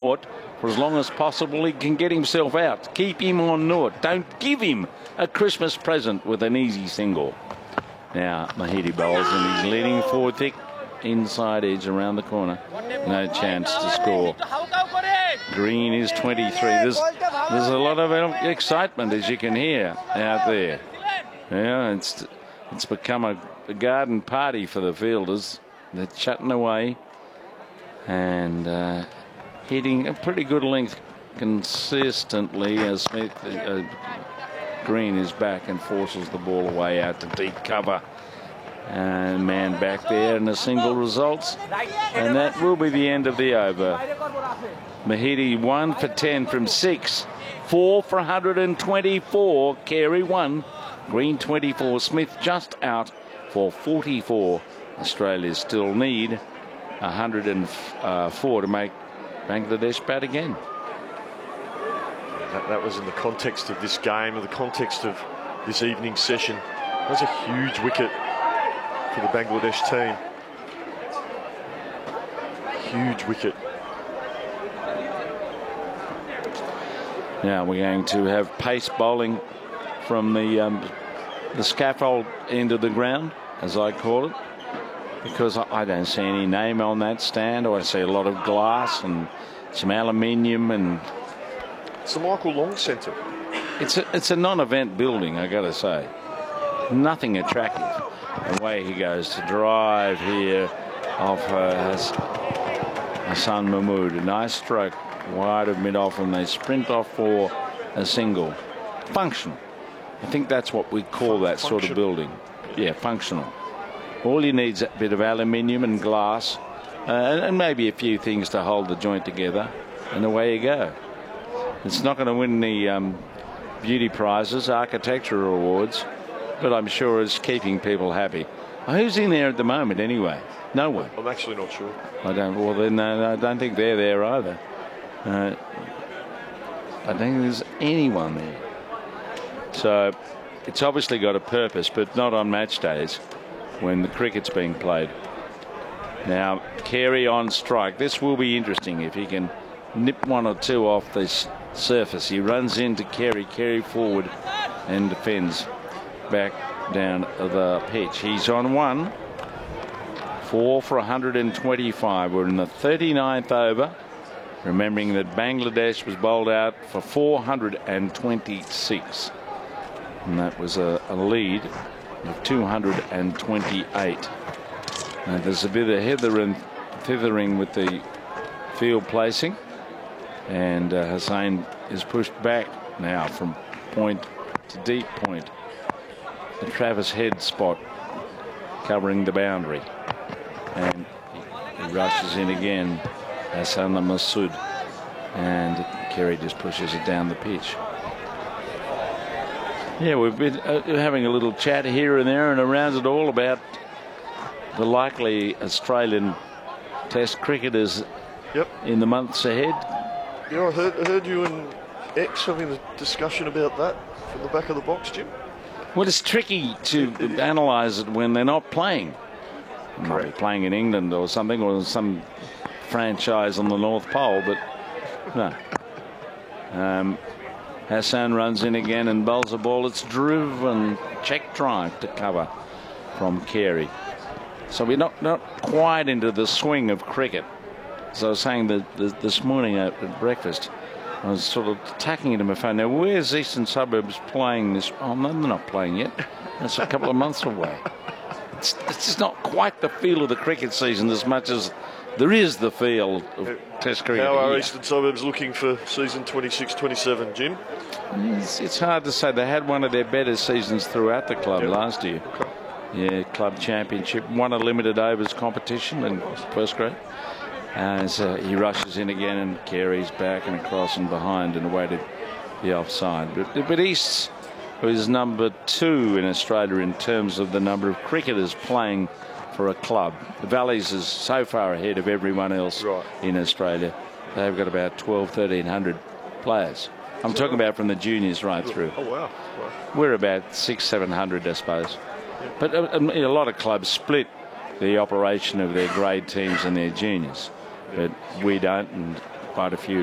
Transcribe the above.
naught for as long as possible. He can get himself out. Keep him on naught. Don't give him a Christmas present with an easy single. Now Mahidi bowls and he's leaning forward thick. Inside edge around the corner. No chance to score. Green is 23. There's a lot of excitement, as you can hear out there. Yeah, it's become a garden party for the fielders. They're chatting away and hitting a pretty good length consistently as Smith, Green is back and forces the ball away out to deep cover. And man back there, and a single results, and that will be the end of the over. Mahidi 1 for 10 from 6, 4 for 124. Carey 1, Green 24. Smith just out for 44. Australia still need 104 to make Bangladesh bat again. That was in the context of this game, in the context of this evening's session. That was a huge wicket for the Bangladesh team. Huge wicket. Now we're going to have pace bowling from the scaffold end of the ground, as I call it, because I don't see any name on that stand. I see a lot of glass and some aluminium, and it's the Michael Long Centre. It's a non-event building, I got to say. Nothing attractive. Away he goes to drive here off Hassan Mahmood. A nice stroke wide of mid-off, and they sprint off for a single. Functional. I think that's what we call that sort of building. Yeah, functional. All you need is a bit of aluminium and glass and maybe a few things to hold the joint together, and away you go. It's not going to win the beauty prizes, architectural awards, but I'm sure it's keeping people happy. Who's in there at the moment anyway? No one. I'm actually not sure. I don't. Well, then I don't think they're there either. I don't think there's anyone there. So it's obviously got a purpose, but not on match days when the cricket's being played. Now Carey on strike. This will be interesting if he can nip one or two off this surface. He runs into Carey. Carey forward and defends back down the pitch. He's on 1, 4 for 125. We're in the 39th over, remembering that Bangladesh was bowled out for 426, and that was a lead of 228. Now there's a bit of hither and thithering with the field placing, and Hussain is pushed back now from point to deep point. The Travis Head spot covering the boundary, and he rushes in again, Hassan Mahmood, and Carey just pushes it down the pitch. Yeah, we've been having a little chat here and there and around it all about the likely Australian Test cricketers in the months ahead. Yeah, I heard you and X having a discussion about that from the back of the box, Jim. Well, it's tricky to analyse it when they're not playing. They might be playing in England or something, or some franchise on the North Pole, but no. Hassan runs in again and bowls a ball. It's driven, check drive to cover from Carey. So we're not quite into the swing of cricket. As I was saying this morning at breakfast, I was sort of attacking it in my phone. Now, where's Eastern Suburbs playing this? Oh, no, they're not playing yet. That's a couple of months away. It's just not quite the feel of the cricket season as much as there is the feel of Test cricket. How are Eastern Suburbs looking for season 26-27, Jim? It's hard to say. They had one of their better seasons throughout the club last year. Yeah, club championship, won a limited overs competition in first grade. So he rushes in again, and Carey's back and across and behind and away to the offside. But East is number 2 in Australia in terms of the number of cricketers playing for a club. The Valleys is so far ahead of everyone else in Australia. They've got about 1,200-1,300 players. I'm talking about from the juniors right through. Oh, wow. We're about 600-700, I suppose. But a lot of clubs split the operation of their grade teams and their juniors. But we don't, and quite a few